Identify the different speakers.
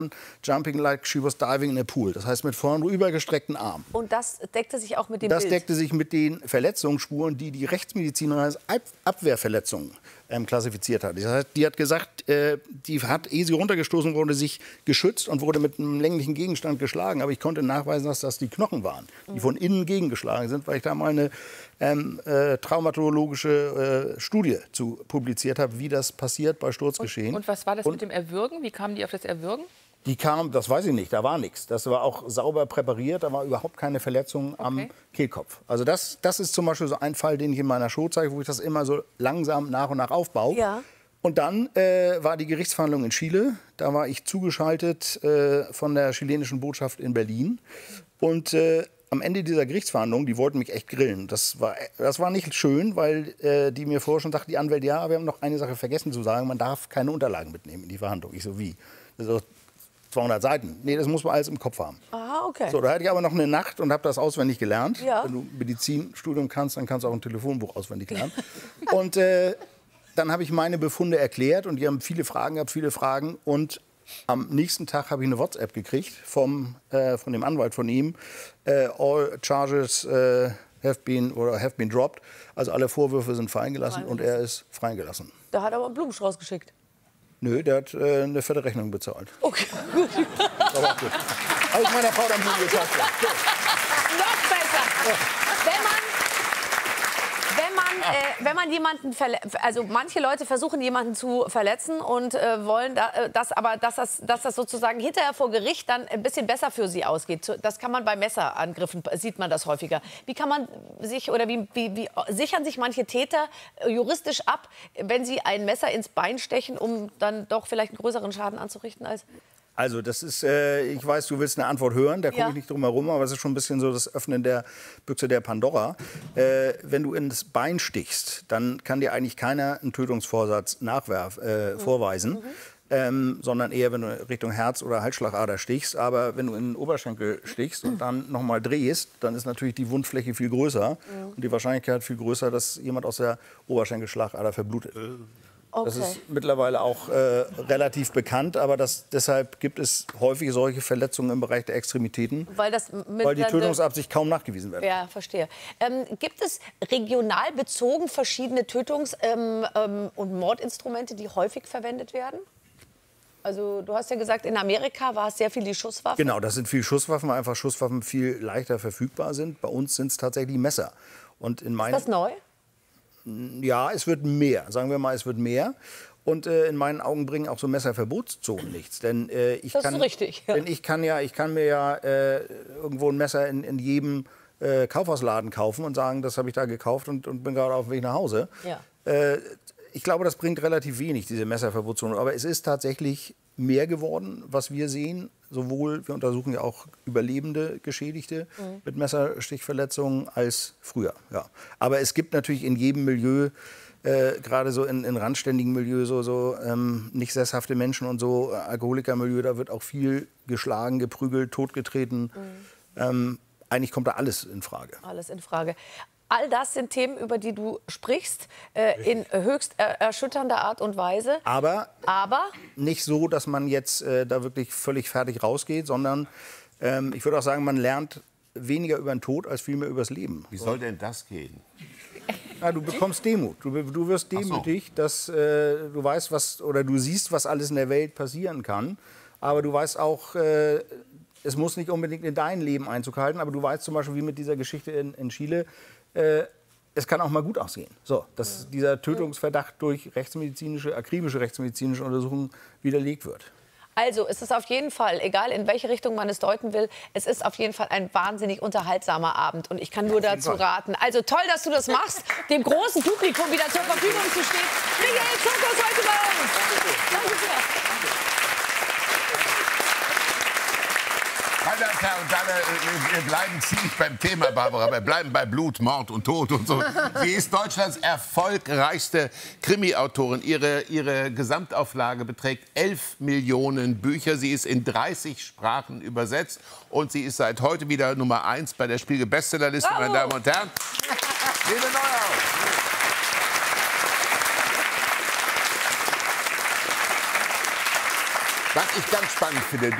Speaker 1: Jumping like she was diving in a pool. Das heißt mit vornübergestreckten Armen.
Speaker 2: Und das deckte sich auch mit dem
Speaker 1: Das
Speaker 2: Bild?
Speaker 1: deckte sich mit den Verletzungsspuren, die die Rechtsmediziner als Abwehrverletzungen klassifiziert hat. Das heißt, die hat gesagt, die hat, ehe sie runtergestoßen wurde, sich geschützt und wurde mit einem länglichen Gegenstand geschlagen. Aber ich konnte nachweisen, dass das die Knochen waren, die von innen gegengeschlagen sind, weil ich da mal eine traumatologische Studie zu publiziert habe, wie das passiert bei Sturzgeschehen.
Speaker 3: Und was war das mit dem Erwürgen? Wie kamen die auf das Erwürgen?
Speaker 1: Die kam, das weiß ich nicht, da war nichts. Das war auch sauber präpariert, da war überhaupt keine Verletzung am Kehlkopf. Also das ist zum Beispiel so ein Fall, den ich in meiner Show zeige, wo ich das immer so langsam nach und nach aufbaue.
Speaker 2: Ja.
Speaker 1: Und dann war die Gerichtsverhandlung in Chile. Da war ich zugeschaltet von der chilenischen Botschaft in Berlin. Und am Ende dieser Gerichtsverhandlung, die wollten mich echt grillen. Das war nicht schön, weil die mir vorher schon sagten, die Anwälte, ja, wir haben noch eine Sache vergessen zu sagen, man darf keine Unterlagen mitnehmen in die Verhandlung. Ich so, wie? Das ist 200 Seiten. Nee, das muss man alles im Kopf haben.
Speaker 2: Aha, okay.
Speaker 1: So, da hatte ich aber noch eine Nacht und habe das auswendig gelernt.
Speaker 2: Ja.
Speaker 1: Wenn du Medizinstudium kannst, dann kannst du auch ein Telefonbuch auswendig lernen. Und dann habe ich meine Befunde erklärt und die haben viele Fragen gehabt, viele Fragen. Und am nächsten Tag habe ich eine WhatsApp gekriegt von dem Anwalt von ihm. All charges have been dropped. Also alle Vorwürfe sind fallen gelassen und er ist freigelassen.
Speaker 2: Da hat er aber einen Blumenstrauß geschickt.
Speaker 1: Nö, der hat eine fette Rechnung bezahlt.
Speaker 2: Okay, gut.
Speaker 1: Aber gut. Habe ich meiner Frau dann Blumen gekauft. So.
Speaker 2: Noch besser. Wenn man jemanden also manche Leute versuchen jemanden zu verletzen und wollen dass das sozusagen hinterher vor Gericht dann ein bisschen besser für sie ausgeht. Das kann man bei Messerangriffen, sieht man das häufiger. Wie kann man sich oder wie sichern sich manche Täter juristisch ab, wenn sie ein Messer ins Bein stechen, um dann doch vielleicht einen größeren Schaden anzurichten als...
Speaker 1: Also das ist, ich weiß, du willst eine Antwort hören, da komme ich nicht drum herum, aber es ist schon ein bisschen so das Öffnen der Büchse der Pandora. Wenn du ins Bein stichst, dann kann dir eigentlich keiner einen Tötungsvorsatz vorweisen, sondern eher, wenn du Richtung Herz- oder Halsschlagader stichst. Aber wenn du in den Oberschenkel stichst und dann nochmal drehst, dann ist natürlich die Wundfläche viel größer und die Wahrscheinlichkeit viel größer, dass jemand aus der Oberschenkelschlagader verblutet.
Speaker 2: Okay.
Speaker 1: Das ist mittlerweile auch relativ bekannt, aber deshalb gibt es häufig solche Verletzungen im Bereich der Extremitäten, weil die Tötungsabsicht kaum nachgewiesen wird.
Speaker 2: Ja, verstehe. Gibt es regional bezogen verschiedene Tötungs- und Mordinstrumente, die häufig verwendet werden? Also du hast ja gesagt, in Amerika war es sehr viel die Schusswaffen.
Speaker 1: Genau, das sind viel Schusswaffen, weil einfach Schusswaffen viel leichter verfügbar sind. Bei uns sind es tatsächlich Messer. Und ist
Speaker 2: das neu?
Speaker 1: Ja, es wird mehr. Sagen wir mal, es wird mehr. Und in meinen Augen bringen auch so Messerverbotszonen nichts. Denn ich kann mir ja irgendwo ein Messer in jedem Kaufhausladen kaufen und sagen, das habe ich da gekauft und bin gerade auf dem Weg nach Hause.
Speaker 2: Ja.
Speaker 1: Ich glaube, das bringt relativ wenig, diese Messerverbotszone. Aber es ist tatsächlich mehr geworden, was wir sehen. Sowohl, wir untersuchen ja auch überlebende Geschädigte mit Messerstichverletzungen als früher. Ja. Aber es gibt natürlich in jedem Milieu, gerade so in randständigen Milieu, so nicht sesshafte Menschen und so, Alkoholikermilieu, da wird auch viel geschlagen, geprügelt, totgetreten. Eigentlich kommt da alles in Frage.
Speaker 2: Alles in Frage. All das sind Themen, über die du sprichst, in höchst erschütternder Art und Weise.
Speaker 1: Aber nicht so, dass man jetzt da wirklich völlig fertig rausgeht, sondern ich würde auch sagen, man lernt weniger über den Tod als vielmehr über das Leben.
Speaker 4: Wie soll denn das gehen?
Speaker 1: Ja, du bekommst Demut. Du wirst demütig, dass du weißt, du siehst, was alles in der Welt passieren kann. Aber du weißt auch, es muss nicht unbedingt in dein Leben Einzug halten. Aber du weißt zum Beispiel, wie mit dieser Geschichte in Chile, es kann auch mal gut aussehen. So, dass dieser Tötungsverdacht durch akribische rechtsmedizinische Untersuchungen widerlegt wird.
Speaker 2: Also es ist auf jeden Fall, egal in welche Richtung man es deuten will, es ist auf jeden Fall ein wahnsinnig unterhaltsamer Abend. Und ich kann nur dazu raten. Also toll, dass du das machst, dem großen Publikum wieder zur Verfügung zu stehen. Michael Zucker ist heute bei uns. Danke sehr.
Speaker 4: Meine Damen und Herren, wir bleiben ziemlich beim Thema, Barbara. Wir bleiben bei Blut, Mord und Tod und so. Sie ist Deutschlands erfolgreichste Krimi-Autorin. Ihre Gesamtauflage beträgt 11 Millionen Bücher. Sie ist in 30 Sprachen übersetzt. Und sie ist seit heute wieder Nummer 1 bei der Spiegel-Bestsellerliste, meine Damen und Herren. Lene Neuhaus. Was ich ganz spannend finde,